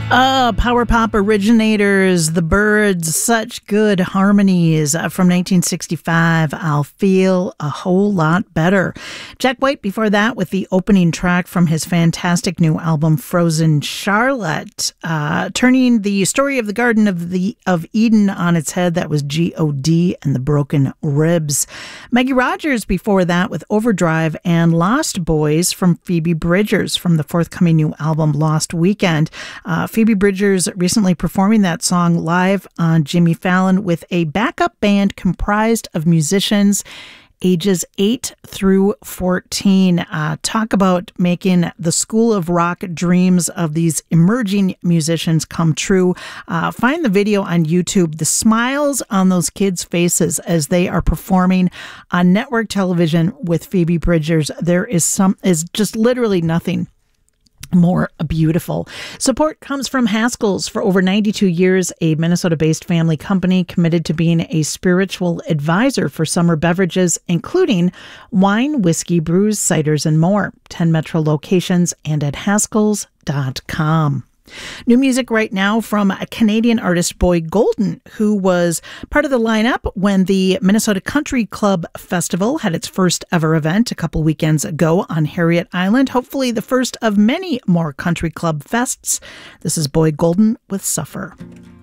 Power pop originators, the Byrds, such good harmonies from 1965. I'll Feel a Whole Lot Better. Jack White before that with the opening track from his fantastic new album Frozen Charlotte, turning the story of the Garden of Eden on its head. That was G.O.D. and the Broken Ribs. Maggie Rogers before that with Overdrive and Lost Boys from Phoebe Bridgers from the forthcoming new album Lost Weekend. Phoebe Bridgers recently performing that song live on Jimmy Fallon with a backup band comprised of musicians ages 8 through 14. Talk about making the School of Rock dreams of these emerging musicians come true. Find the video on YouTube. The smiles on those kids' faces as they are performing on network television with Phoebe Bridgers. There is just literally nothing more beautiful. Support comes from Haskell's. For over 92 years, a Minnesota-based family company committed to being a spiritual advisor for summer beverages, including wine, whiskey, brews, ciders, and more. 10 metro locations and at haskells.com. New music right now from a Canadian artist, Boyd Golden, who was part of the lineup when the Minnesota Country Club Festival had its first ever event a couple weekends ago on Harriet Island. Hopefully the first of many more country club fests. This is Boyd Golden with Suffer.